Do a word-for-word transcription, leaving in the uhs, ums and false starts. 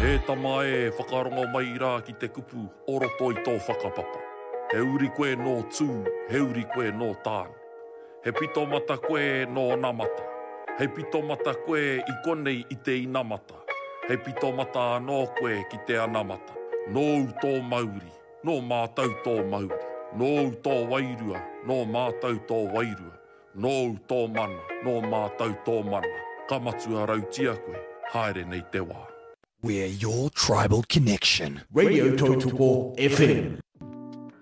E tama e whakarongo mai rā ki te kupu, oroto i tō whakapapa. He uri koe nō tū, he uri koe nō tāne. He pito mata koe nō namata. He pito mata koe i konei i te inamata. He pito mata anō koe ki te anamata. Nō u tō mauri, nō mātau tō mauri. Nō u tō wairua, nō mātau tō wairua. Nō u tō mana, nō mātau tō mana. Ka matua rautia koe, haere nei te wā. We're your tribal connection. Radio Totuko F M.